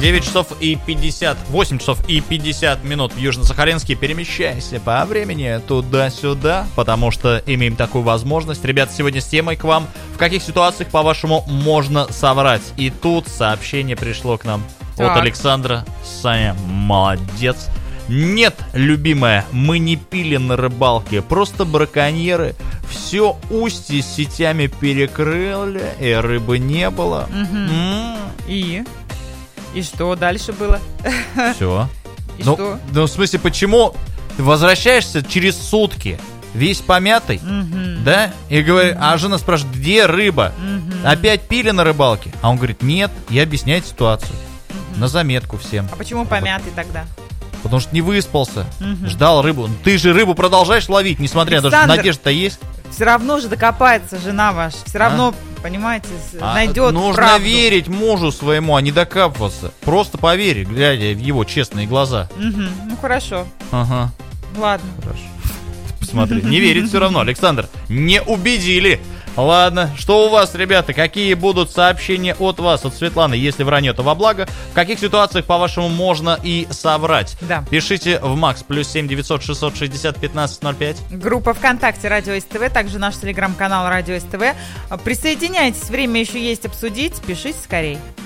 8 часов и 50 минут в Южно-Сахалинске. Перемещайся по времени туда-сюда, потому что имеем такую возможность. Ребята, сегодня с темой к вам. В каких ситуациях, по-вашему, можно соврать? И тут сообщение пришло к нам от Александра. Саня, молодец. Нет, любимая, мы не пили на рыбалке, просто браконьеры все устье сетями перекрыли, и рыбы не было. И что дальше было? Все. Что? Ну, в смысле, почему ты возвращаешься через сутки, весь помятый, да? И говорит, а жена спрашивает, где рыба? Опять пили на рыбалке? А он говорит, нет, я объясняю ситуацию. На заметку всем. А почему помятый тогда? Потому что не выспался, ждал рыбу. Ты же рыбу продолжаешь ловить, несмотря на то, что надежда-то есть. Все равно же докопается жена ваша. Все равно, понимаете, найдет нужно правду. верить мужу своему, а не докапываться. Просто поверь, глядя в его честные глаза. Ну хорошо. Ага. Ладно. Хорошо. Посмотри, не верит все равно, Александр. Не убедили. Ладно, что у вас, ребята, какие будут сообщения от вас, от Светланы, если вранье, то во благо? В каких ситуациях, по-вашему, можно и соврать? Да. Пишите в +7 900 660 1505. Группа ВКонтакте Радио СТВ, также наш телеграм-канал Радио СТВ. Присоединяйтесь, время еще есть обсудить, пишите скорей.